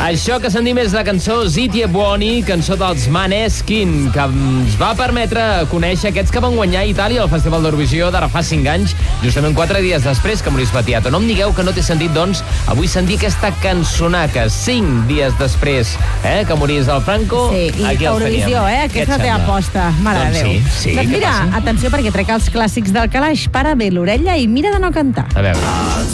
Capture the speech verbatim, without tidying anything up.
Això que sentim és la cançó Zitie Buoni, cançó dels Maneskin, que ens va permetre conèixer aquests que van guanyar a Itàlia al Festival d'Eurovisió d'ara fa cinc anys, justament quatre dies després que morís Battiato. No em digueu que no té sentit, doncs, avui sentir aquesta cançonaca cinc dies després eh, que morís el Franco. Sí, i Eurovisió, eh? Aquesta té aposta. Mare de Déu. Sí, sí, doncs mira, atenció, perquè trec els clàssics del calaix, para bé l'orella i mira de no cantar. A veure.